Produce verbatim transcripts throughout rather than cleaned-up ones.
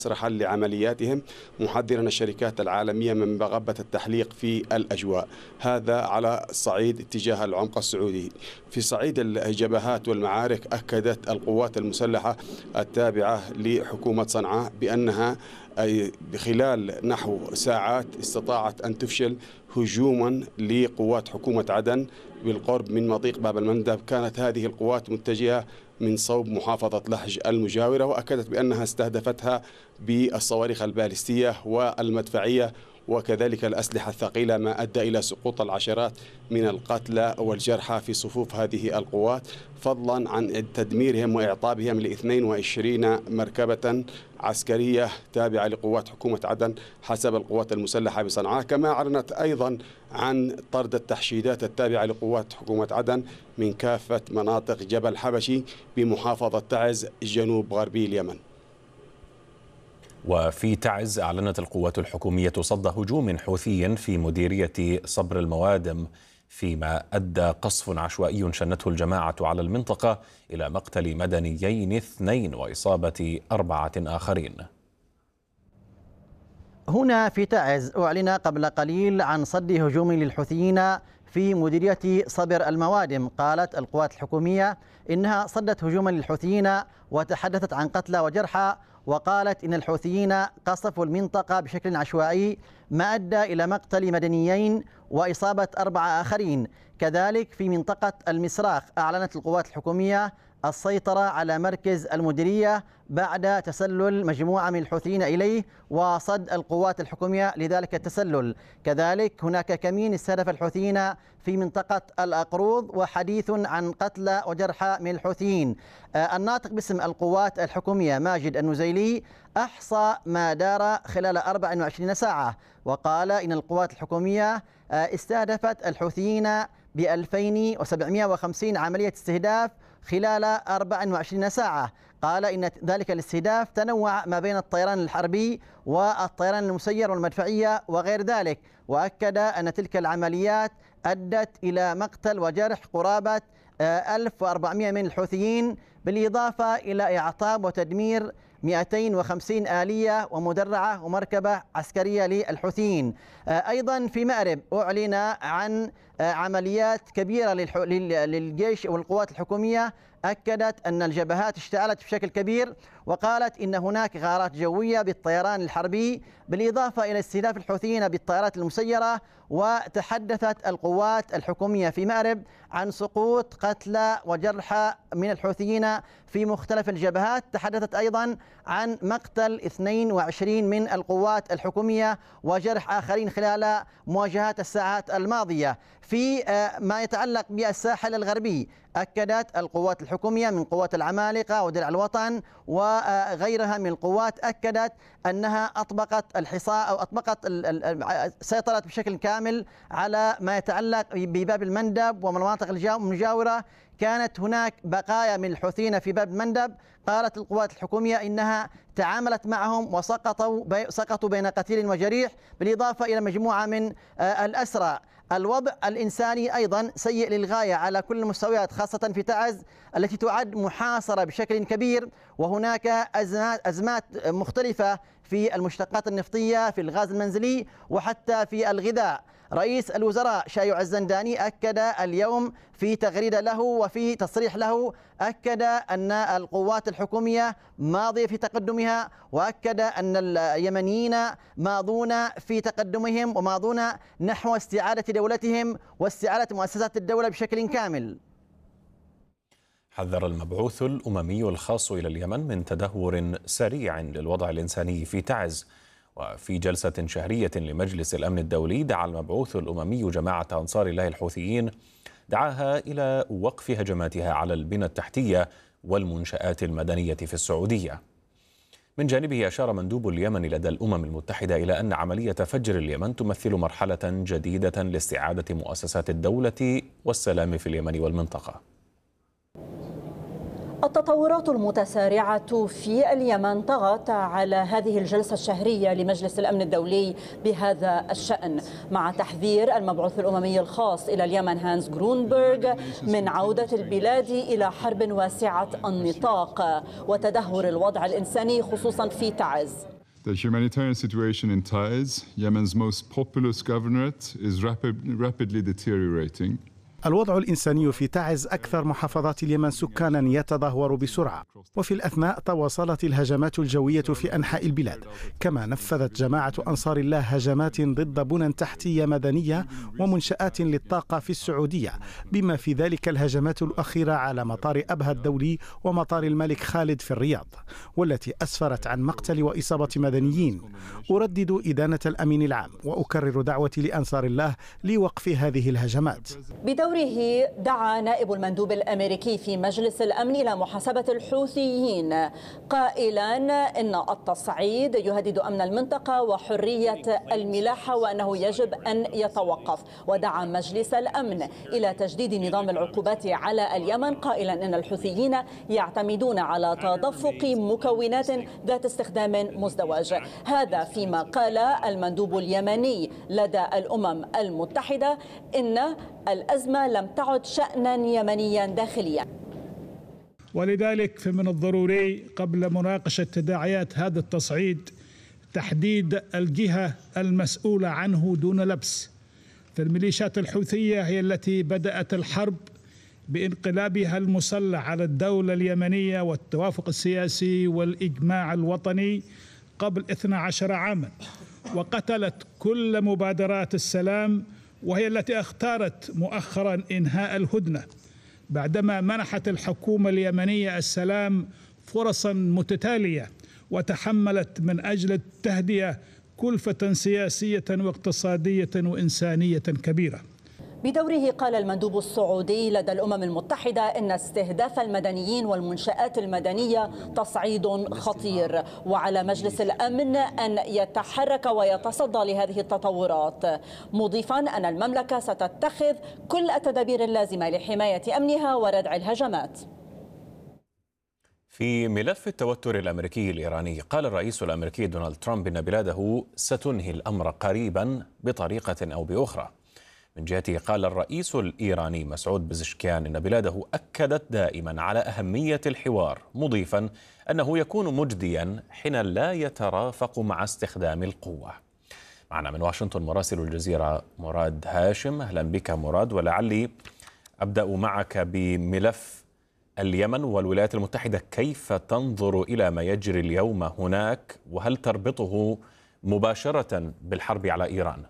رحل لعملياتهم، محذرا الشركات العالمية من مغبة التحليق في الأجواء. هذا على صعيد اتجاه العمق السعودي. في صعيد الجبهات والمعارك، أكدت القوات المسلحة التابعة لحكومة صنعاء بأنها خلال نحو ساعات استطاعت أن تفشل هجوما لقوات حكومة عدن بالقرب من مضيق باب المندب. كانت هذه القوات متجهة من صوب محافظة لحج المجاورة، وأكدت بأنها استهدفتها بالصواريخ البالستية والمدفعية وكذلك الأسلحة الثقيلة، ما أدى إلى سقوط العشرات من القتلى والجرحى في صفوف هذه القوات، فضلا عن تدميرهم وإعطابهم ل اثنين وعشرين مركبة عسكرية تابعة لقوات حكومة عدن حسب القوات المسلحة بصنعاء. كما أعلنت أيضا عن طرد التحشيدات التابعة لقوات حكومة عدن من كافة مناطق جبل حبشي بمحافظة تعز جنوب غربي اليمن. وفي تعز أعلنت القوات الحكومية صد هجوم حوثي في مديرية صبر الموادم، فيما أدى قصف عشوائي شنته الجماعة على المنطقة إلى مقتل مدنيين اثنين وإصابة أربعة آخرين. هنا في تعز أعلن قبل قليل عن صد هجوم للحوثيين في مديرية صبر الموادم. قالت القوات الحكومية إنها صدت هجوما للحوثيين وتحدثت عن قتلى وجرحى، وقالت إن الحوثيين قصفوا المنطقة بشكل عشوائي ما أدى إلى مقتل مدنيين وإصابة أربعة آخرين. كذلك في منطقة المسراخ أعلنت القوات الحكومية السيطرة على مركز المديرية بعد تسلل مجموعة من الحوثيين إليه وصد القوات الحكومية لذلك التسلل. كذلك هناك كمين استهدف الحوثيين في منطقة الأقروض، وحديث عن قتلى وجرحى من الحوثيين. الناطق باسم القوات الحكومية ماجد النزيلي أحصى ما دار خلال أربع وعشرين ساعة، وقال إن القوات الحكومية استهدفت الحوثيين ب ألفين وسبعمئة وخمسين عملية استهداف خلال أربع وعشرين ساعة. قال إن ذلك الاستهداف تنوع ما بين الطيران الحربي والطيران المسير والمدفعية وغير ذلك، وأكد أن تلك العمليات أدت إلى مقتل وجرح قرابة ألف وأربعمئة من الحوثيين، بالإضافة إلى إعطاب وتدمير مئتين وخمسين آلية ومدرعة ومركبة عسكرية للحوثيين. أيضا في مأرب أعلن عن عمليات كبيرة للجيش والقوات الحكومية، أكدت أن الجبهات اشتعلت بشكل كبير، وقالت إن هناك غارات جوية بالطيران الحربي بالإضافة إلى استهداف الحوثيين بالطائرات المسيرة. وتحدثت القوات الحكومية في مأرب عن سقوط قتلى وجرحى من الحوثيين في مختلف الجبهات. تحدثت أيضا عن مقتل اثنين وعشرين من القوات الحكومية وجرح آخرين خلال مواجهات الساعات الماضية. في ما يتعلق بالساحل الغربي، أكدت القوات الحكومية من قوات العمالقة ودرع الوطن وغيرها من القوات، أكدت أنها أطبقت الحصار أو أطبقت سيطرت بشكل كامل على ما يتعلق بباب المندب ومناطق المجاورة. كانت هناك بقايا من الحوثيين في باب المندب، قالت القوات الحكومية إنها تعاملت معهم وسقطوا بي سقطوا بين قتيل وجريح، بالإضافة إلى مجموعة من الأسرى. الوضع الإنساني أيضا سيء للغاية على كل المستويات، خاصة في تعز التي تعد محاصرة بشكل كبير، وهناك أزمات, أزمات مختلفة في المشتقات النفطية، في الغاز المنزلي، وحتى في الغذاء. رئيس الوزراء شايع الزنداني أكد اليوم في تغريدة له وفي تصريح له، أكد أن القوات الحكومية ماضية في تقدمها، وأكد أن اليمنيين ماضون في تقدمهم وماضون نحو استعادة دولتهم واستعادة مؤسسات الدولة بشكل كامل. حذر المبعوث الأممي الخاص إلى اليمن من تدهور سريع للوضع الإنساني في تعز. وفي جلسة شهرية لمجلس الأمن الدولي، دعا المبعوث الأممي جماعة أنصار الله الحوثيين دعاها إلى وقف هجماتها على البنى التحتية والمنشآت المدنية في السعودية. من جانبه أشار مندوب اليمن لدى الأمم المتحدة إلى أن عملية فجر اليمن تمثل مرحلة جديدة لاستعادة مؤسسات الدولة والسلام في اليمن والمنطقة. التطورات المتسارعة في اليمن طغت على هذه الجلسة الشهرية لمجلس الأمن الدولي بهذا الشأن، مع تحذير المبعوث الأممي الخاص إلى اليمن هانس جرونبرغ من عودة البلاد إلى حرب واسعة النطاق وتدهور الوضع الإنساني خصوصا في تعز. The humanitarian situation in Taiz, Yemen's most populous governorate, is rapid, rapidly deteriorating. الوضع الإنساني في تعز أكثر محافظات اليمن سكانا يتدهور بسرعة، وفي الأثناء تواصلت الهجمات الجوية في أنحاء البلاد، كما نفذت جماعة أنصار الله هجمات ضد بنى تحتية مدنية ومنشآت للطاقة في السعودية، بما في ذلك الهجمات الأخيرة على مطار أبها الدولي ومطار الملك خالد في الرياض، والتي أسفرت عن مقتل وإصابة مدنيين. أردد إدانة الأمين العام وأكرر دعوتي لأنصار الله لوقف هذه الهجمات. بدوره دعا نائب المندوب الأمريكي في مجلس الأمن إلى محاسبة الحوثيين، قائلا إن التصعيد يهدد أمن المنطقة وحرية الملاحة وأنه يجب أن يتوقف. ودعا مجلس الأمن إلى تجديد نظام العقوبات على اليمن، قائلا إن الحوثيين يعتمدون على تدفق مكونات ذات استخدام مزدوج. هذا فيما قال المندوب اليمني لدى الأمم المتحدة إن الأزمة لم تعد شأنا يمنيا داخليا. ولذلك فمن الضروري قبل مناقشة تداعيات هذا التصعيد تحديد الجهة المسؤولة عنه دون لبس. فالميليشيات الحوثية هي التي بدأت الحرب بانقلابها المسلح على الدولة اليمنية والتوافق السياسي والإجماع الوطني قبل اثني عشر عاما، وقتلت كل مبادرات السلام، وهي التي اختارت مؤخرا إنهاء الهدنة بعدما منحت الحكومة اليمنية السلام فرصا متتالية وتحملت من أجل التهدئة كلفة سياسية واقتصادية وإنسانية كبيرة. بدوره قال المندوب السعودي لدى الأمم المتحدة إن استهداف المدنيين والمنشآت المدنية تصعيد خطير، وعلى مجلس الأمن أن يتحرك ويتصدى لهذه التطورات، مضيفا أن المملكة ستتخذ كل التدابير اللازمة لحماية أمنها وردع الهجمات. في ملف التوتر الأمريكي الإيراني، قال الرئيس الأمريكي دونالد ترامب إن بلاده ستنهي الأمر قريبا بطريقة أو بأخرى. من جهته قال الرئيس الإيراني مسعود بزشكيان إن بلاده أكدت دائما على أهمية الحوار، مضيفا أنه يكون مجديا حين لا يترافق مع استخدام القوة. معنا من واشنطن مراسل الجزيرة مراد هاشم. أهلا بك مراد، ولعلي أبدأ معك بملف اليمن والولايات المتحدة. كيف تنظر إلى ما يجري اليوم هناك، وهل تربطه مباشرة بالحرب على إيران؟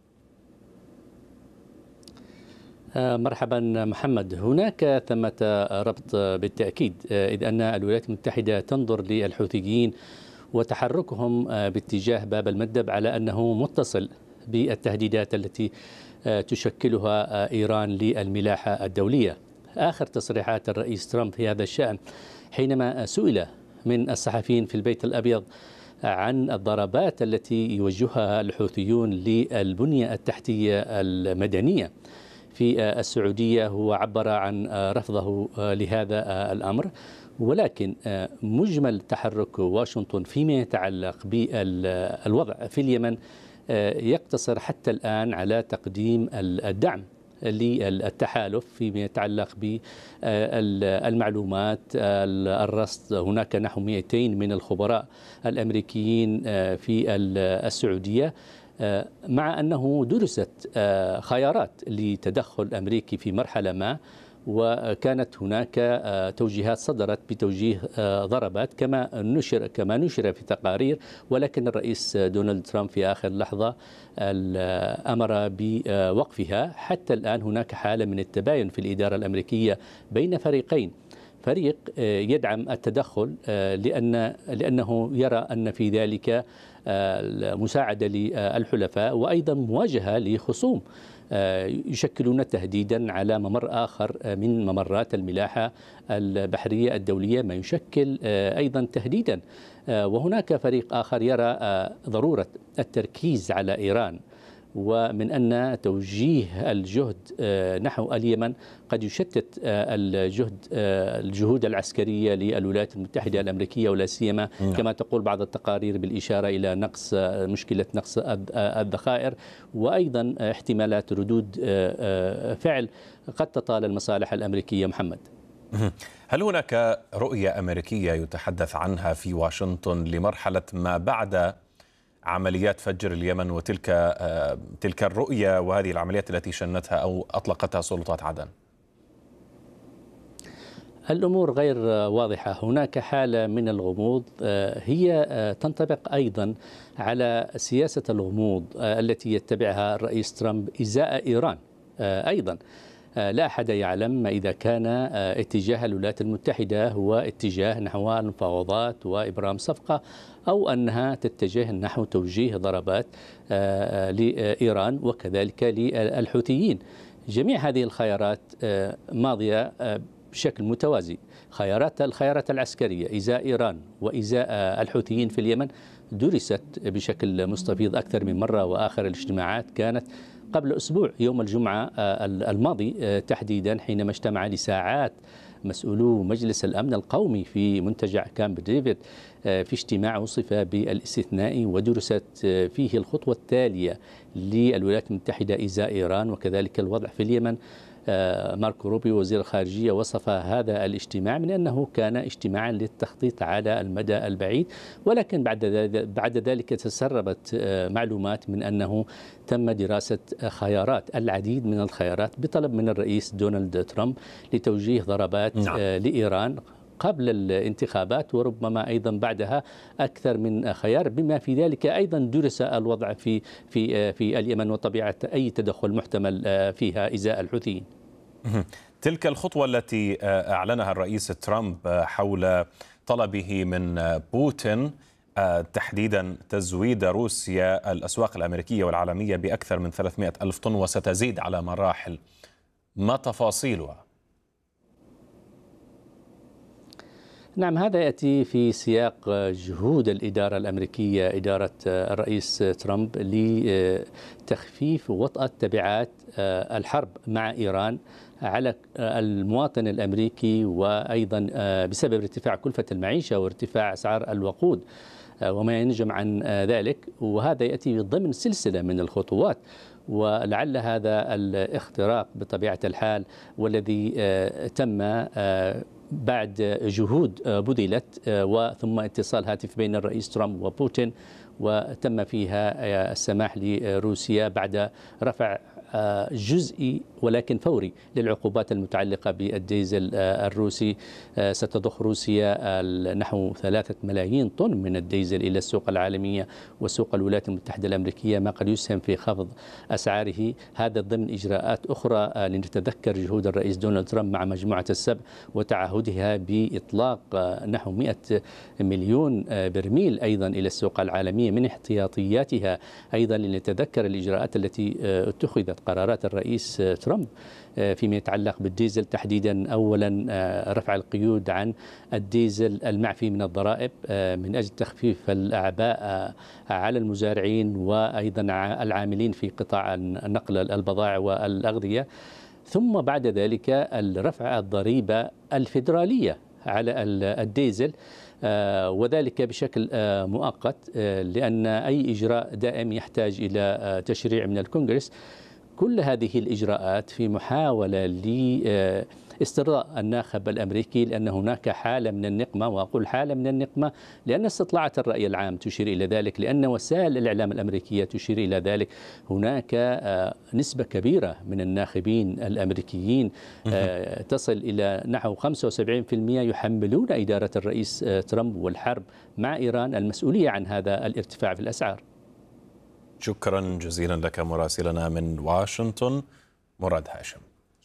مرحبا محمد. هناك ثمة ربط بالتأكيد، إذ أن الولايات المتحدة تنظر للحوثيين وتحركهم باتجاه باب المندب على أنه متصل بالتهديدات التي تشكلها إيران للملاحة الدولية. آخر تصريحات الرئيس ترامب في هذا الشأن حينما سئل من الصحفيين في البيت الأبيض عن الضربات التي يوجهها الحوثيون للبنية التحتية المدنية في السعودية، هو عبر عن رفضه لهذا الأمر، ولكن مجمل تحرك واشنطن فيما يتعلق بالوضع في اليمن يقتصر حتى الآن على تقديم الدعم للتحالف فيما يتعلق بالمعلومات، الرصد. هناك نحو مئتين من الخبراء الأمريكيين في السعودية، مع أنه درست خيارات لتدخل أمريكي في مرحلة ما، وكانت هناك توجيهات صدرت بتوجيه ضربات كما نشر كما نشر في تقارير، ولكن الرئيس دونالد ترامب في آخر لحظة أمر بوقفها. حتى الآن هناك حالة من التباين في الإدارة الأمريكية بين فريقين، فريق يدعم التدخل لأن لأنه يرى أن في ذلك مساعدة للحلفاء، وأيضا مواجهة لخصوم يشكلون تهديدا على ممر آخر من ممرات الملاحة البحرية الدولية، ما يشكل أيضا تهديدا. وهناك فريق آخر يرى ضرورة التركيز على إيران ومن أن توجيه الجهد نحو اليمن قد يشتت الجهد الجهود العسكرية للولايات المتحدة الأمريكية، ولا سيما كما تقول بعض التقارير بالإشارة إلى نقص مشكلة نقص الذخائر، وأيضا احتمالات ردود فعل قد تطال المصالح الأمريكية. محمد، هل هناك رؤية أمريكية يتحدث عنها في واشنطن لمرحلة ما بعد عمليات فجر اليمن وتلك تلك الرؤية وهذه العمليات التي شنتها أو أطلقتها سلطات عدن؟ الأمور غير واضحة، هناك حالة من الغموض هي تنطبق أيضا على سياسة الغموض التي يتبعها الرئيس ترامب إزاء إيران. أيضا لا أحد يعلم إذا كان اتجاه الولايات المتحدة هو اتجاه نحو المفاوضات وإبرام صفقة، أو أنها تتجه نحو توجيه ضربات لإيران وكذلك للحوثيين. جميع هذه الخيارات ماضية بشكل متوازي. خيارات الخيارات العسكرية إزاء إيران وإزاء الحوثيين في اليمن درست بشكل مستفيض أكثر من مرة، وآخر الاجتماعات كانت قبل أسبوع يوم الجمعة الماضي تحديدا، حينما اجتمع لساعات مسؤولو مجلس الأمن القومي في منتجع كامب ديفيد في اجتماع وصف بالاستثنائي، ودرست فيه الخطوة التالية للولايات المتحدة إزاء إيران وكذلك الوضع في اليمن. ماركو روبيو وزير الخارجية وصف هذا الاجتماع من أنه كان اجتماعا للتخطيط على المدى البعيد، ولكن بعد بعد ذلك تسربت معلومات من أنه تم دراسة خيارات، العديد من الخيارات، بطلب من الرئيس دونالد ترامب لتوجيه ضربات نعم. لإيران قبل الانتخابات، وربما أيضا بعدها أكثر من خيار، بما في ذلك أيضا درس الوضع في في في اليمن وطبيعة أي تدخل محتمل فيها إزاء الحوثيين. تلك الخطوة التي أعلنها الرئيس ترامب حول طلبه من بوتين تحديدا تزويد روسيا الأسواق الأمريكية والعالمية بأكثر من ثلاثمائة ألف طن وستزيد على مراحل، ما تفاصيلها؟ نعم، هذا يأتي في سياق جهود الإدارة الأمريكية، إدارة الرئيس ترامب، لتخفيف وطأة تبعات الحرب مع إيران على المواطن الأمريكي، وأيضا بسبب ارتفاع كلفة المعيشة وارتفاع أسعار الوقود وما ينجم عن ذلك. وهذا يأتي ضمن سلسلة من الخطوات، ولعل هذا الاختراق بطبيعة الحال والذي تم بعد جهود بذلت وثم اتصال هاتف بين الرئيس ترامب وبوتين، وتم فيها السماح لروسيا بعد رفع جزئي ولكن فوري للعقوبات المتعلقة بالديزل الروسي. ستضخ روسيا نحو ثلاثة ملايين طن من الديزل إلى السوق العالمية وسوق الولايات المتحدة الأمريكية، ما قد يسهم في خفض أسعاره. هذا ضمن إجراءات أخرى لنتذكر جهود الرئيس دونالد ترامب مع مجموعة السبع وتعهدها بإطلاق نحو مئة مليون برميل أيضا إلى السوق العالمية من احتياطياتها. أيضا لنتذكر الإجراءات التي اتخذت، قرارات الرئيس ترامب فيما يتعلق بالديزل تحديدا. أولا رفع القيود عن الديزل المعفي من الضرائب من أجل تخفيف الأعباء على المزارعين وأيضا العاملين في قطاع نقل البضائع والأغذية. ثم بعد ذلك رفع الضريبة الفيدرالية على الديزل، وذلك بشكل مؤقت، لأن أي إجراء دائم يحتاج إلى تشريع من الكونغرس. كل هذه الإجراءات في محاولة لاسترضاء الناخب الأمريكي، لأن هناك حالة من النقمة، وأقول حالة من النقمة لأن استطلاعات الرأي العام تشير إلى ذلك، لأن وسائل الإعلام الأمريكية تشير إلى ذلك. هناك نسبة كبيرة من الناخبين الأمريكيين تصل إلى نحو خمسة وسبعين بالمئة يحملون إدارة الرئيس ترامب والحرب مع إيران المسؤولية عن هذا الارتفاع في الأسعار. شكرا جزيلا لك مراسلنا من واشنطن مراد هاشم.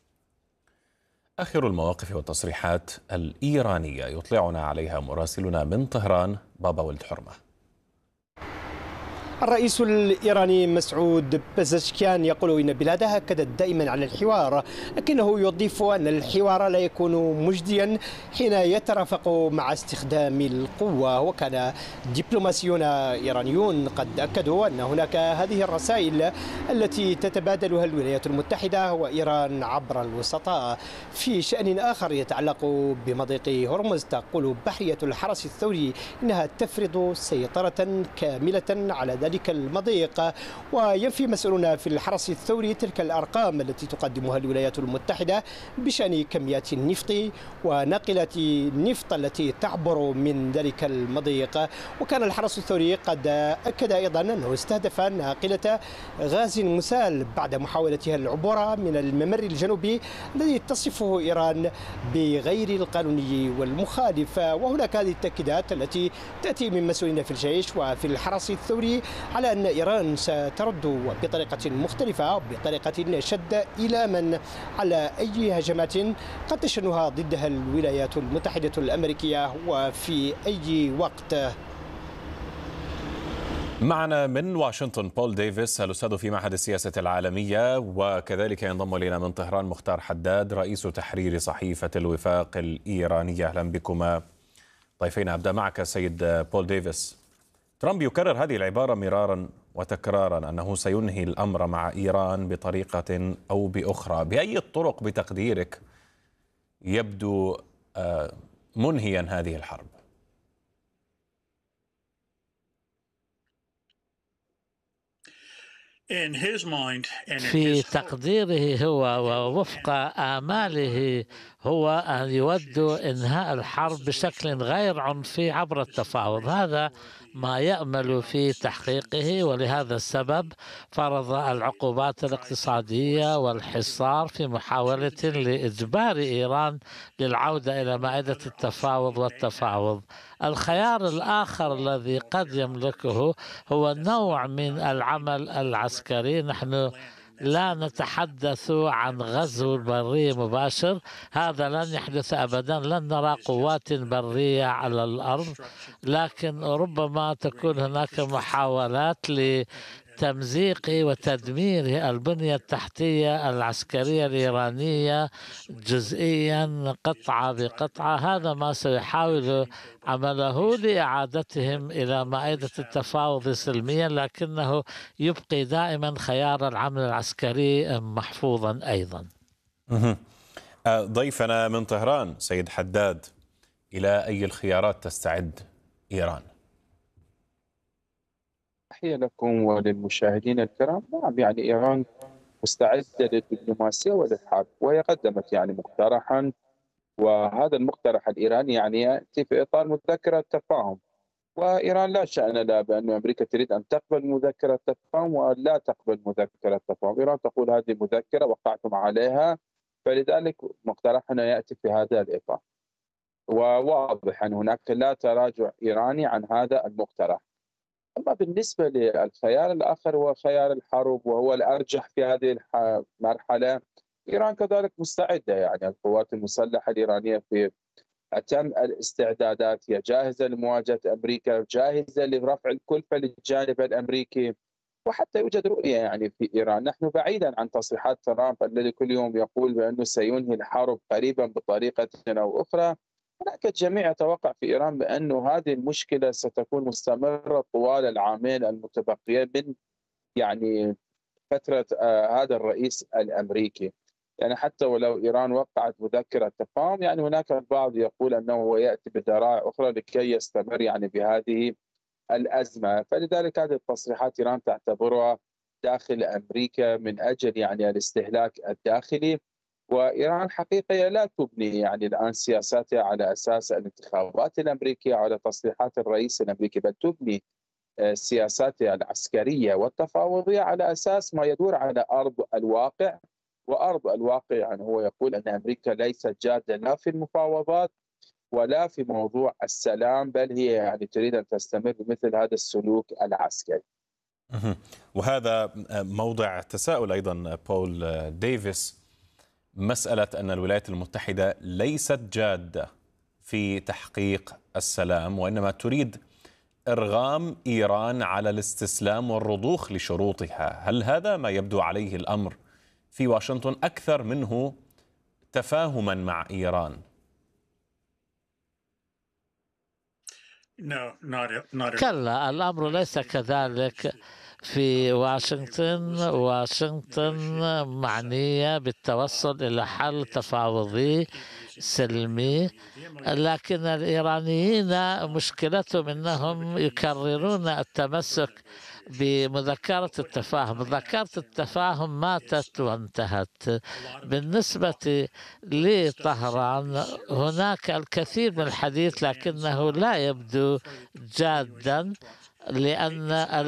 آخر المواقف والتصريحات الإيرانية يطلعنا عليها مراسلنا من طهران بابا ولد حرمة. الرئيس الإيراني مسعود بزشكيان يقول إن بلاده أكدت دائما على الحوار، لكنه يضيف أن الحوار لا يكون مجديا حين يترافق مع استخدام القوة. وكان دبلوماسيون إيرانيون قد أكدوا أن هناك هذه الرسائل التي تتبادلها الولايات المتحدة وإيران عبر الوسطاء. في شأن آخر يتعلق بمضيق هرمز، تقول بحرية الحرس الثوري إنها تفرض سيطرة كاملة على ذلك المضيق، وينفي مسؤولون في الحرس الثوري تلك الأرقام التي تقدمها الولايات المتحدة بشأن كميات النفط وناقلات النفط التي تعبر من ذلك المضيق. وكان الحرس الثوري قد أكد أيضا أنه استهدف ناقلة غاز مسال بعد محاولتها العبور من الممر الجنوبي الذي تصفه إيران بغير القانوني والمخالف. وهناك هذه التأكيدات التي تأتي من مسؤولين في الجيش وفي الحرس الثوري على أن إيران سترد بطريقة مختلفة بطريقة شد إيلاما على أي هجمات قد تشنها ضدها الولايات المتحدة الأمريكية وفي أي وقت. معنا من واشنطن بول ديفيس الأستاذ في معهد السياسة العالمية، وكذلك ينضم إلينا من طهران مختار حداد رئيس تحرير صحيفة الوفاق الإيرانية. أهلا بكما ضيفين. أبدأ معك سيد بول ديفيس. ترامب يكرر هذه العبارة مرارا وتكرارا أنه سينهي الأمر مع إيران بطريقة أو بأخرى. بأي الطرق بتقديرك يبدو منهيا هذه الحرب؟ في تقديره هو ووفق آماله هو أن يود إنهاء الحرب بشكل غير عنفي عبر التفاوض. هذا ما يأمل في تحقيقه، ولهذا السبب فرض العقوبات الاقتصادية والحصار في محاولة لإجبار إيران للعودة إلى مائدة التفاوض والتفاوض. الخيار الآخر الذي قد يملكه هو نوع من العمل العسكري. نحن لا نتحدث عن غزو بري مباشر، هذا لن يحدث أبدا، لن نرى قوات برية على الأرض، لكن ربما تكون هناك محاولات لتمزيق وتدمير البنية التحتية العسكرية الإيرانية جزئيا قطعة بقطعة. هذا ما سيحاول عمله لإعادتهم إلى مائدة التفاوض سلميا، لكنه يبقي دائما خيار العمل العسكري محفوظا أيضا. ضيفنا من طهران سيد حداد، إلى أي الخيارات تستعد إيران؟ تحية لكم وللمشاهدين الكرام. نعم، يعني إيران مستعدة للدبلوماسية وللحرب، وهي قدمت يعني مقترحا، وهذا المقترح الإيراني يعني يأتي في إطار مذكرة تفاهم، وإيران لا شأن لها بأن أمريكا تريد أن تقبل مذكرة تفاهم ولا تقبل مذكرة تفاهم. إيران تقول هذه مذكرة وقعتم عليها، فلذلك مقترحنا يأتي في هذا الإطار، وواضح أن هناك لا تراجع إيراني عن هذا المقترح. أما بالنسبة للخيار الآخر هو خيار الحرب، وهو الأرجح في هذه المرحلة. إيران كذلك مستعدة، يعني القوات المسلحة الإيرانية في أتم الاستعدادات، هي جاهزة لمواجهة أمريكا، جاهزة لرفع الكلفة للجانب الأمريكي، وحتى يوجد رؤية يعني في إيران. نحن بعيدا عن تصريحات ترامب الذي كل يوم يقول بأنه سينهي الحرب قريبا بطريقة أو أخرى. هناك الجميع يتوقع في إيران بأنه هذه المشكلة ستكون مستمرة طوال العامين المتبقيين من يعني فترة آه هذا الرئيس الأمريكي. يعني حتى ولو إيران وقعت مذكرة تفاهم، يعني هناك البعض يقول أنه هو يأتي بذرائع أخرى لكي يستمر يعني بهذه الأزمة. فلذلك هذه التصريحات إيران تعتبرها داخل أمريكا من أجل يعني الاستهلاك الداخلي. وإيران حقيقة لا تبني يعني الآن سياساتها على أساس الانتخابات الأمريكية على تصريحات الرئيس الأمريكي، بل تبني سياساتها العسكرية والتفاوضية على أساس ما يدور على أرض الواقع. وأرض الواقع يعني هو يقول أن أمريكا ليست جادة لا في المفاوضات ولا في موضوع السلام، بل هي يعني تريد أن تستمر بمثل هذا السلوك العسكري. وهذا موضع تساؤل أيضا بول ديفيس، مسألة أن الولايات المتحدة ليست جادة في تحقيق السلام، وإنما تريد إرغام إيران على الاستسلام والرضوخ لشروطها. هل هذا ما يبدو عليه الأمر في واشنطن أكثر منه تفاهما مع إيران؟ كلا، الأمر ليس كذلك في واشنطن. واشنطن معنية بالتوصل إلى حل تفاوضي سلمي، لكن الإيرانيين مشكلتهم أنهم يكررون التمسك بمذكرة التفاهم. مذكرة التفاهم ماتت وانتهت. بالنسبة لطهران هناك الكثير من الحديث، لكنه لا يبدو جادا، لأن